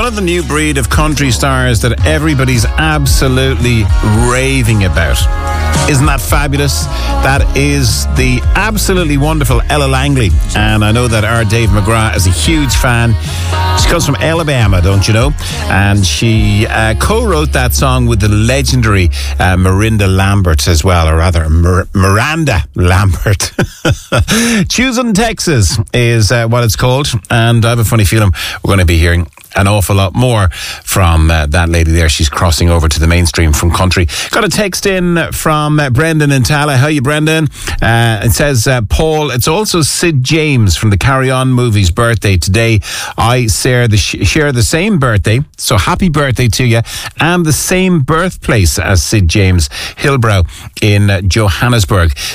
of the new breed of country stars that everybody's absolutely raving about. Isn't that fabulous? That is the absolutely wonderful Ella Langley. And I know that our Dave McGrath is a huge fan. She comes from Alabama, don't you know? And she co-wrote that song with the legendary Miranda Lambert as well, or rather Miranda Lambert. Choosing Texas is what it's called. And I have a funny feeling we're going to be hearing an awful lot more from that lady there. She's crossing over to the mainstream from country. Got a text in from Brendan in Tala. How are you, Brendan? It says, Paul, it's also Sid James from the Carry On movie's birthday today. I share the same birthday, so happy birthday to you, and the same birthplace as Sid James, Hillbrow in Johannesburg.